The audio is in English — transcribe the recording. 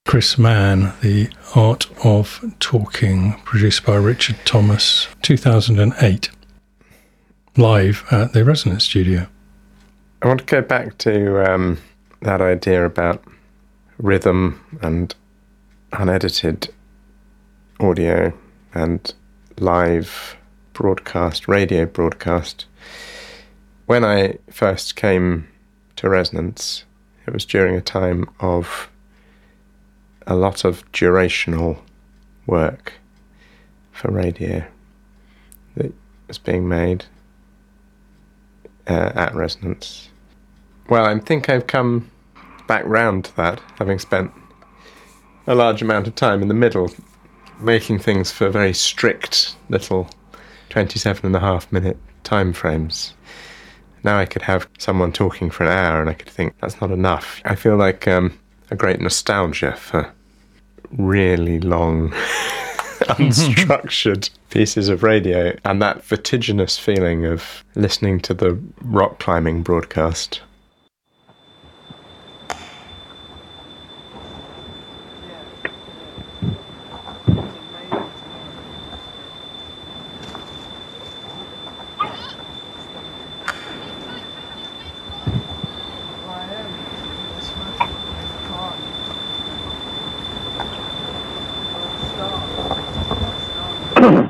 Chris Mann, The Art of Talking, produced by Richard Thomas, 2008, live at the Resonance Studio. I want to go back to that idea about rhythm and unedited audio and live broadcast, radio broadcast. When I first came to Resonance, it was during a time of a lot of durational work for radio that was being made at Resonance. Well, I think I've come back round to that, having spent a large amount of time in the middle making things for very strict little 27.5-minute time frames. Now I could have someone talking for an hour and I could think, that's not enough. I feel like a great nostalgia for really long, unstructured pieces of radio, and that vertiginous feeling of listening to the rock climbing broadcast